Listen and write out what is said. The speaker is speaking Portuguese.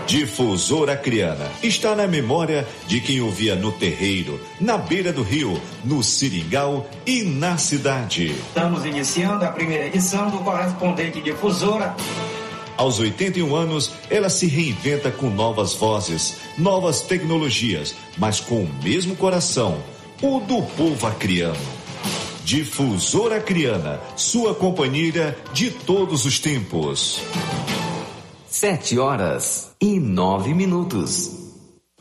Difusora Acreana está na memória de quem ouvia no terreiro, na beira do rio, no seringal e na cidade. Estamos iniciando a primeira edição do Correspondente Difusora. Aos 81 anos, ela se reinventa com novas vozes, novas tecnologias, mas com o mesmo coração, o do povo acreano. Difusora Acreana, sua companheira de todos os tempos. 7h09.